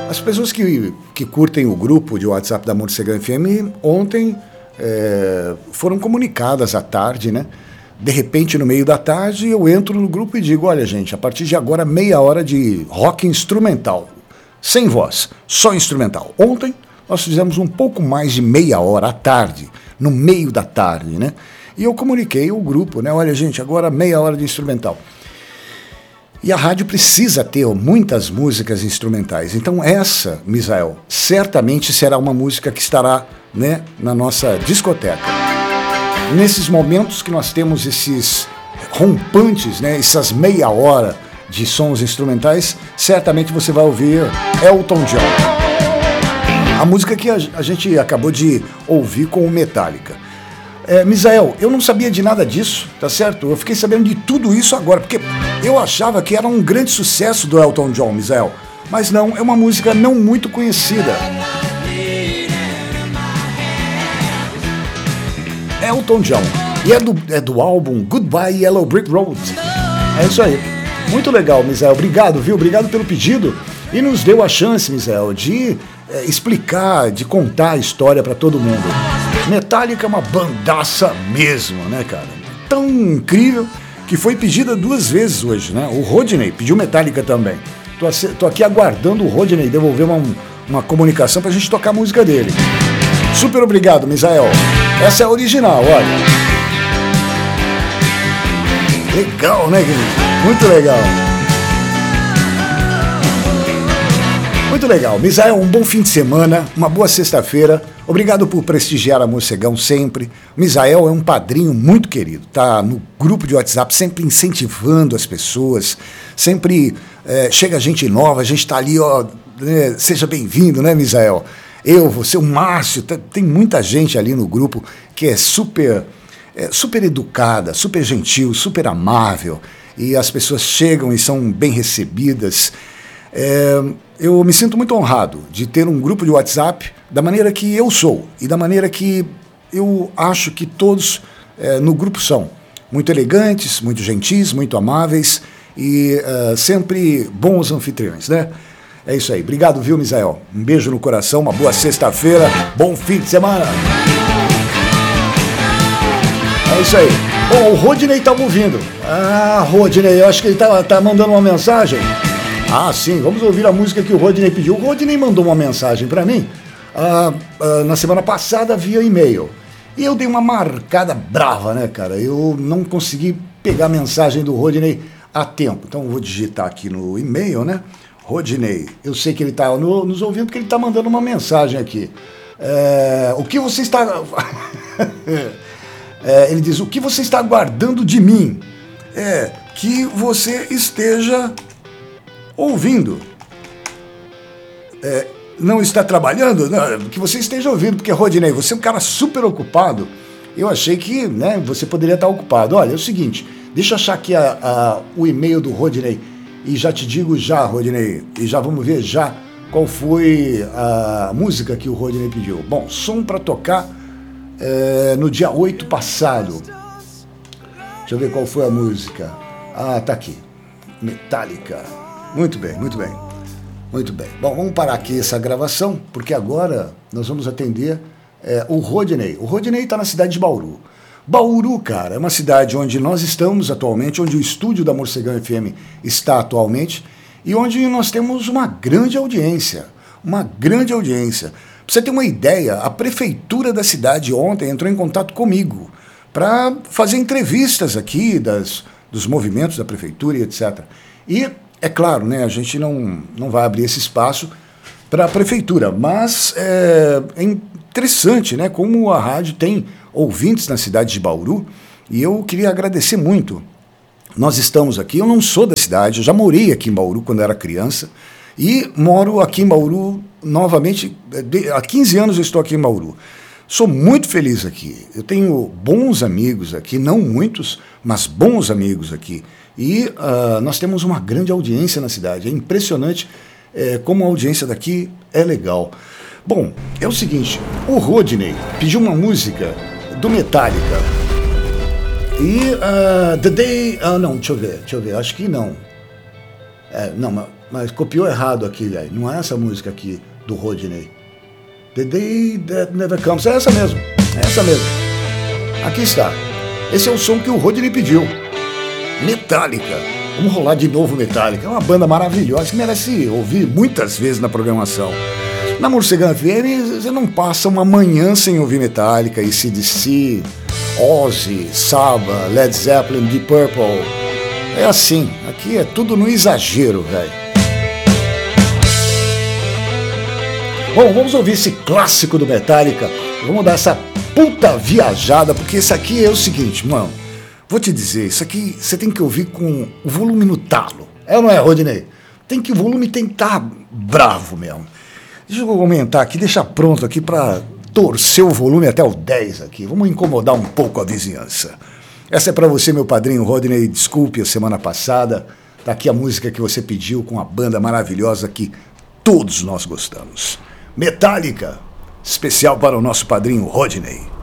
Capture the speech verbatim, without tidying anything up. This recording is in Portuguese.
As pessoas que, que curtem o grupo de WhatsApp da Morcegão F M, ontem é, foram comunicadas à tarde, né? De repente, no meio da tarde, eu entro no grupo e digo, olha, gente, a partir de agora, meia hora de rock instrumental, sem voz, só instrumental. Ontem, nós fizemos um pouco mais de meia hora à tarde, no meio da tarde, né? E eu comuniquei o grupo, né? Olha, gente, agora meia hora de instrumental. E a rádio precisa ter muitas músicas instrumentais. Então essa, Misael, certamente será uma música que estará, né, na nossa discoteca. Nesses momentos que nós temos esses rompantes, né, essas meia hora de sons instrumentais, certamente você vai ouvir Elton John. A música que a gente acabou de ouvir com o Metallica. É, Misael, eu não sabia de nada disso, tá certo? Eu fiquei sabendo de tudo isso agora, porque eu achava que era um grande sucesso do Elton John, Misael. Mas não, é uma música não muito conhecida. Elton John. E é do, é do álbum Goodbye Yellow Brick Road. É isso aí. Muito legal, Misael. Obrigado, viu? Obrigado pelo pedido. E nos deu a chance, Misael, de é, explicar, de contar a história para todo mundo. Metallica é uma bandaça mesmo, né, cara? Tão incrível que foi pedida duas vezes hoje, né? O Rodney pediu Metallica também. Tô, tô aqui aguardando o Rodney devolver uma, uma comunicação pra gente tocar a música dele. Super obrigado, Misael. Essa é a original, olha. Legal, né, querido? Muito legal. Muito legal. Misael, um bom fim de semana, uma boa sexta-feira. Obrigado por prestigiar a Morcegão sempre. Misael é um padrinho muito querido, tá no grupo de WhatsApp sempre incentivando as pessoas, sempre é, chega gente nova, a gente tá ali, ó, né, seja bem-vindo, né, Misael? Eu, você, o Márcio, tá, tem muita gente ali no grupo que é super, é, super educada, super gentil, super amável, e as pessoas chegam e são bem recebidas. É, eu me sinto muito honrado de ter um grupo de WhatsApp da maneira que eu sou e da maneira que eu acho que todos é, no grupo são. Muito elegantes, muito gentis, muito amáveis e uh, sempre bons anfitriões, né? É isso aí. Obrigado, viu, Misael? Um beijo no coração, uma boa sexta-feira, bom fim de semana. É isso aí. Bom, o Rodney tá ouvindo. Ah, Rodney, eu acho que ele tá, tá mandando uma mensagem. Ah, sim, vamos ouvir a música que o Rodney pediu. O Rodney mandou uma mensagem para mim ah, ah, na semana passada via e-mail. E eu dei uma marcada brava, né, cara? Eu não consegui pegar a mensagem do Rodney a tempo. Então eu vou digitar aqui no e-mail, né? Rodney, eu sei que ele está no, nos ouvindo porque ele está mandando uma mensagem aqui. É, o que você está... é, ele diz, o que você está aguardando de mim? É que você esteja... ouvindo, é, não está trabalhando, não, que você esteja ouvindo, porque, Rodney, você é um cara super ocupado, eu achei que, né, você poderia estar ocupado. Olha, é o seguinte, deixa eu achar aqui a, a, o e-mail do Rodney, e já te digo já, Rodney, e já vamos ver já qual foi a música que o Rodney pediu. Bom, som para tocar é, no dia oito passado. Deixa eu ver qual foi a música. Ah, tá aqui, Metallica. Muito bem, muito bem, muito bem. Bom, vamos parar aqui essa gravação, porque agora nós vamos atender é, o Rodney. O Rodney está na cidade de Bauru. Bauru, cara, é uma cidade onde nós estamos atualmente, onde o estúdio da Morcegão F M está atualmente, e onde nós temos uma grande audiência, uma grande audiência. Pra você ter uma ideia, a prefeitura da cidade ontem entrou em contato comigo para fazer entrevistas aqui das, dos movimentos da prefeitura e etcétera. E é claro, né, a gente não, não vai abrir esse espaço para a prefeitura, mas é, é interessante, né, como a rádio tem ouvintes na cidade de Bauru, e eu queria agradecer muito. Nós estamos aqui, eu não sou da cidade, eu já morei aqui em Bauru quando era criança, e moro aqui em Bauru novamente, há quinze anos eu estou aqui em Bauru. Sou muito feliz aqui, eu tenho bons amigos aqui, não muitos, mas bons amigos aqui. E uh, nós temos uma grande audiência na cidade. É impressionante é, como a audiência daqui é legal. Bom, é o seguinte, o Rodney pediu uma música do Metallica. E uh, The Day... Ah, não, deixa eu ver, deixa eu ver, acho que não. É, não, mas copiou errado aqui, velho. Não é essa música aqui do Rodney. The Day That Never Comes. É essa mesmo. É essa mesmo. Aqui está. Esse é o som que o Rodney pediu. Metallica. Vamos rolar de novo Metallica. É uma banda maravilhosa que merece ouvir muitas vezes na programação. Na Morcegão F M, você não passa uma manhã sem ouvir Metallica, A C D C, Ozzy, Saba, Led Zeppelin, Deep Purple. É assim. Aqui é tudo no exagero, velho. Bom, vamos ouvir esse clássico do Metallica. Vamos dar essa puta viajada, porque isso aqui é o seguinte, mano. Vou te dizer, isso aqui você tem que ouvir com o volume no talo. É ou não é, Rodney? Tem que, o volume tem que estar bravo mesmo. Deixa eu aumentar aqui, deixar pronto aqui pra torcer o volume até o dez aqui. Vamos incomodar um pouco a vizinhança. Essa é pra você, meu padrinho Rodney. Desculpe a semana passada. Tá aqui a música que você pediu com a banda maravilhosa que todos nós gostamos. Metallica, especial para o nosso padrinho Rodney.